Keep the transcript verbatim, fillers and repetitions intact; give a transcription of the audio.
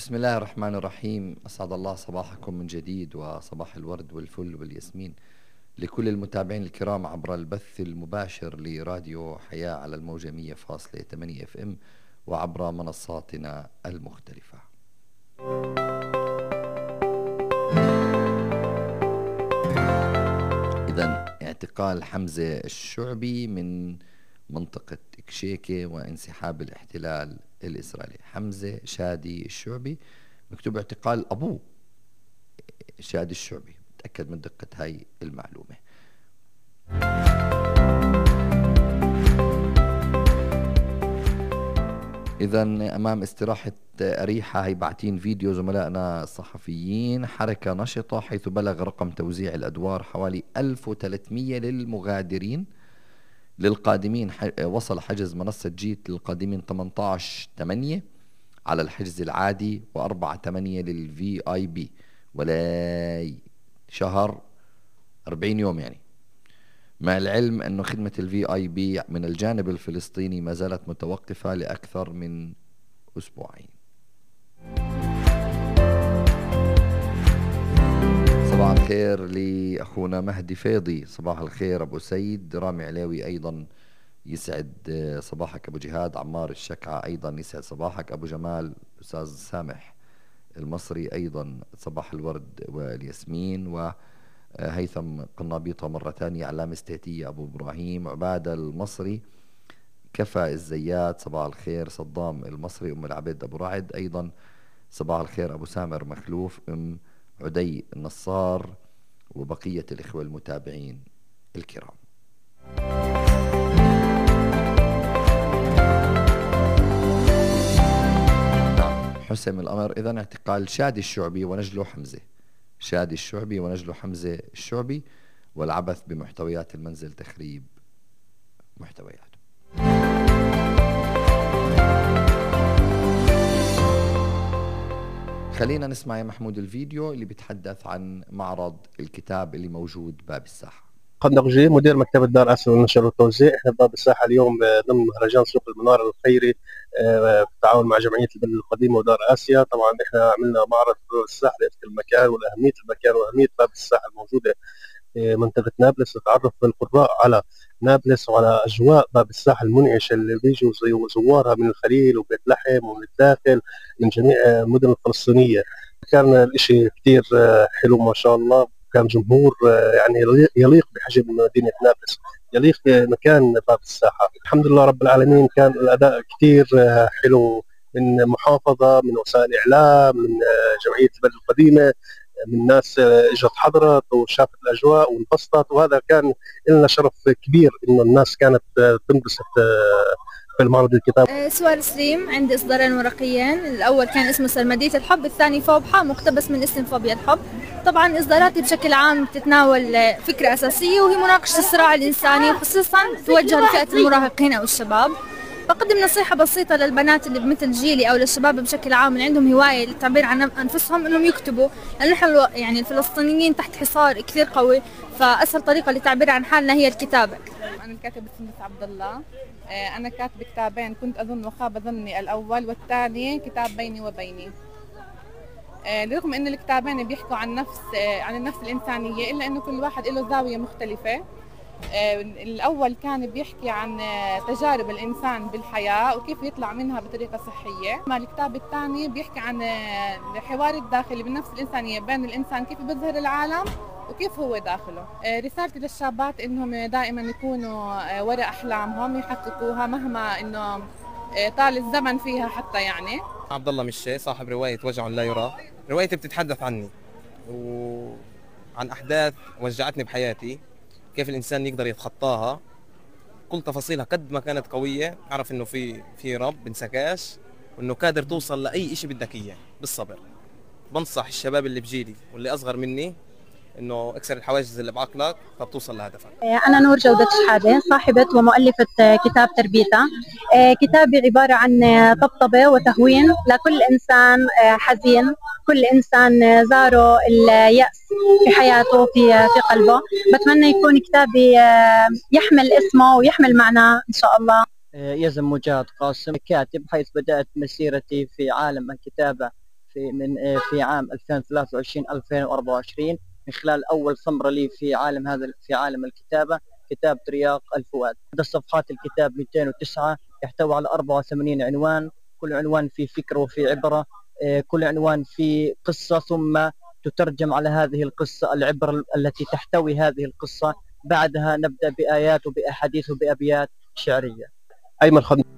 بسم الله الرحمن الرحيم. أسعد الله صباحكم من جديد، وصباح الورد والفل والياسمين لكل المتابعين الكرام عبر البث المباشر لراديو حياة على الموجة مية فاصلة ثمانية اف ام وعبر منصاتنا المختلفة. إذن اعتقال حمزة الشعبي من منطقة كشيكة وانسحاب الاحتلال الإسرائيلي. حمزة شادي الشعبي، مكتوب اعتقال أبوه شادي الشعبي. تأكد من دقة هاي المعلومة. إذن أمام استراحة أريحة هي باعتين فيديو زملائنا الصحفيين، حركة نشطة حيث بلغ رقم توزيع الأدوار حوالي ألف وثلاثمية للمغادرين. للقادمين وصل حجز منصة جيت للقادمين ثمانية عشر ثمانية على الحجز العادي، وأربعة ثمانية للفي آي بي، ولا شهر أربعين يوم يعني. مع العلم أنه خدمة الفي آي بي من الجانب الفلسطيني ما زالت متوقفة لأكثر من أسبوعين. صباح الخير لأخونا مهدي فيضي، صباح الخير أبو سيد. رامي علاوي أيضا يسعد صباحك. أبو جهاد عمار الشكعة أيضا يسعد صباحك. أبو جمال أستاذ سامح المصري أيضا صباح الورد والياسمين. وهيثم قنابيطة مرة ثانية. علام استهتية أبو إبراهيم. عبادة المصري. كفى الزيات صباح الخير. صدام المصري. أم العبد أبو رعد أيضا صباح الخير. أبو سامر مخلوف. أم عدي النصار وبقية الإخوة المتابعين الكرام. نعم، حسم الأمر. إذن اعتقال شادي الشعبي ونجله حمزة. شادي الشعبي ونجله حمزة الشعبي، والعبث بمحتويات المنزل، تخريب محتوياته. خلينا نسمع يا محمود الفيديو اللي بيتحدث عن معرض الكتاب اللي موجود باب الساحة. خندقجي مدير مكتبة دار آسيا للنشر والتوزيع. احنا بباب الساحة اليوم ضمن مهرجان سوق المنارة الخيري بالتعاون مع جمعية البلد القديمة ودار آسيا. طبعا احنا عملنا معرض باب الساحة لإذكار المكان ولأهمية المكان وأهمية باب الساحة الموجودة في منطقة نابلس، لتعرف القراء على نابلس وعلى أجواء باب الساحة المنعشة اللي بيجوا زوارها من الخليل وبيت لحم ومن الداخل من جميع المدن الفلسطينية. كان الاشي كتير حلو ما شاء الله. كان جمهور يعني يليق بحجم مدينة نابلس، يليق بمكان باب الساحة. الحمد لله رب العالمين. كان الأداء كتير حلو من محافظة، من وسائل إعلام، من جمعية البلد القديمة، من ناس اجت حضرت وشافت الاجواء وانبسطت، وهذا كان لنا شرف كبير انه الناس كانت تنبسط في المعرض الكتاب. سوار سليم، عندي اصدارين ورقيين. الاول كان اسمه سرمدية الحب، الثاني فوبحا مقتبس من اسم فوبيا الحب. طبعا اصداراتي بشكل عام بتتناول فكرة اساسية وهي مناقشة الصراع الانساني، خصوصا توجه لفئة المراهقين او الشباب. بقدم نصيحة بسيطة للبنات اللي بمثل جيلي أو للشباب بشكل عام اللي عندهم هواية للتعبير عن أنفسهم إنهم يكتبوا، لأن نحن يعني الفلسطينيين تحت حصار كثير قوي، فأسهل طريقة للتعبير عن حالنا هي الكتابة. أنا الكاتبة سندس عبد الله. أنا كاتبة كتابين، كنت أظن وخاب ظني الأول، والثاني كتاب بيني وبيني. رغم إن الكتابين بيحكوا عن نفس عن النفس الإنسانية، إلا إنه كل واحد له زاوية مختلفة. الأول كان بيحكي عن تجارب الإنسان بالحياة وكيف يطلع منها بطريقة صحية. ما الكتاب الثاني بيحكي عن الحوار الداخلي بالنفس الإنسانية بين الإنسان، كيف بيظهر العالم وكيف هو داخله. رسالتي للشابات إنهم دائما يكونوا وراء أحلامهم، يحققوها مهما إنه طال الزمن فيها حتى. يعني عبد الله مشي، صاحب رواية وجع لا يرى. روايتي بتتحدث عني وعن أحداث وجعتني بحياتي، كيف الإنسان يقدر يتخطاها. كل تفاصيلها قد ما كانت قوية، أعرف إنه في في رب بنسكاش، وإنه قادر توصل لأي إشي بدك إياه بالصبر. بنصح الشباب اللي بجيلي واللي أصغر مني إنه اكسر الحواجز اللي بعقلك فبتوصل لهدفك. أنا نور جودة شحادة، صاحبة ومؤلفة كتاب تربيتا. كتابي عبارة عن طبطبة وتهوين لكل إنسان حزين، كل إنسان زاره اليأس في حياته في في قلبه. بتمنى يكون كتابي يحمل اسمه ويحمل معناه إن شاء الله. يزن مجاد قاسم، كاتب، حيث بدأت مسيرتي في عالم الكتابة في من في عام ألفين وثلاثة وعشرين ألفين وأربعة وعشرين من خلال أول ثمرة لي في عالم هذا في عالم الكتابة، كتاب ترياق الفؤاد. عدد صفحات الكتاب مئتين وتسعة، يحتوي على أربعة وثمانين عنوان، كل عنوان فيه فكرة وفيه عبرة، كل عنوان فيه قصة ثم تترجم على هذه القصة العبرة التي تحتوي هذه القصة، بعدها نبدأ بآيات وبأحاديث وبأبيات شعرية. أيمن خد